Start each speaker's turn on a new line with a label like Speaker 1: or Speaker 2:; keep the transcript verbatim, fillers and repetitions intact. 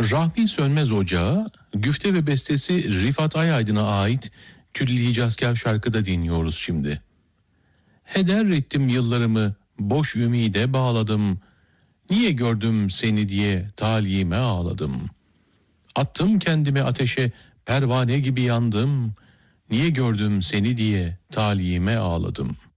Speaker 1: Rahmi Sönmez Ocağı, güfte ve bestesi Rifat Ayaydın'a ait Külli Hicazkâr şarkıda dinliyoruz şimdi. Heder ettim yıllarımı, boş ümide bağladım. Niye gördüm seni diye talime ağladım. Attım kendimi ateşe, pervane gibi yandım. Niye gördüm seni diye talime ağladım.